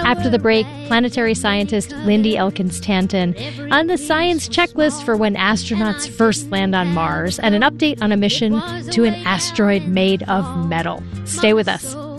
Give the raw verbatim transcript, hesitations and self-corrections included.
After the break, planetary scientist Lindy Elkins Tanton on the science checklist for when astronauts first land on Mars, and an update on a mission to an asteroid made of metal. Stay with us.